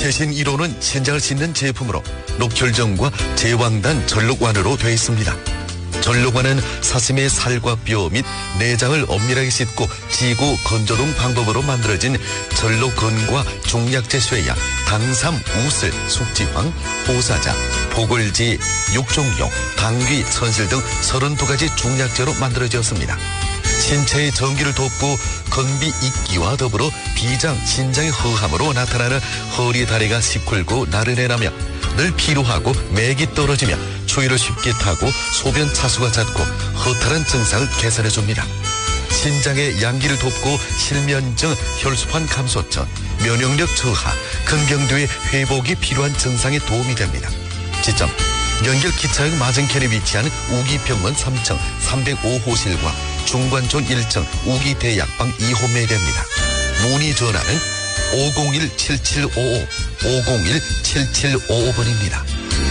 최신 1호는 신장을 씻는 제품으로 녹혈정과 제왕단 전록완으로 되어 있습니다. 전록완은 사슴의 살과 뼈 및 내장을 엄밀하게 씻고 지고 건조 등 방법으로 만들어진 전록건과 중약제 쇠약, 당삼, 우슬, 숙지황, 보사자, 보글지, 육종용, 당귀, 천실 등 32가지 중약제로 만들어졌습니다. 신체의 전기를 돕고 건비 있기와 더불어 비장, 신장의 허함으로 나타나는 허리 다리가 시kur고 나른해나며 늘 피로하고 맥이 떨어지며 추위를 쉽게 타고 소변 차수가 잦고 허탈한 증상을 개선해줍니다. 신장의 양기를 돕고 실면증, 혈소판 감소증, 면역력 저하, 근경도의 회복이 필요한 증상에 도움이 됩니다. 지점 연결 기차역 맞은편에 위치한 우기병원 3층 305호실과 중관촌 1층 우기대약방 2호 매대입니다. 문의 전화는 501-7755, 501-7755번입니다.